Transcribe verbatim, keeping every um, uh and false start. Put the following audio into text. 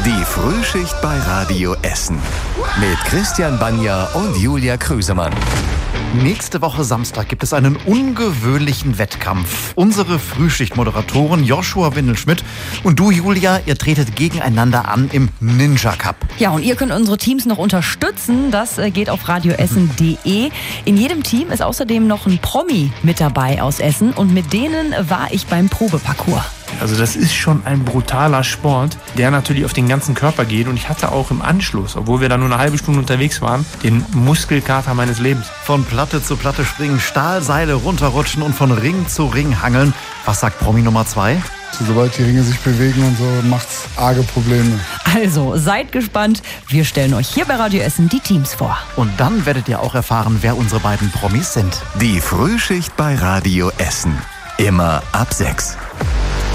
Die Frühschicht bei Radio Essen. Mit Christian Banja und Julia Krüsemann. Nächste Woche Samstag gibt es einen ungewöhnlichen Wettkampf. Unsere Frühschicht-Moderatoren Joshua Windelschmidt und du, Julia, ihr tretet gegeneinander an im Ninja Cup. Ja, und ihr könnt unsere Teams noch unterstützen. Das geht auf radioessen punkt de. In jedem Team ist außerdem noch ein Promi mit dabei aus Essen. Und mit denen war ich beim Probeparcours. Also das ist schon ein brutaler Sport, der natürlich auf den ganzen Körper geht. Und ich hatte auch im Anschluss, obwohl wir da nur eine halbe Stunde unterwegs waren, den Muskelkater meines Lebens. Von Platte zu Platte springen, Stahlseile runterrutschen und von Ring zu Ring hangeln. Was sagt Promi Nummer zwei? Sobald die Ringe sich bewegen und so, macht's arge Probleme. Also, seid gespannt. Wir stellen euch hier bei Radio Essen die Teams vor. Und dann werdet ihr auch erfahren, wer unsere beiden Promis sind. Die Frühschicht bei Radio Essen. Immer ab sechs.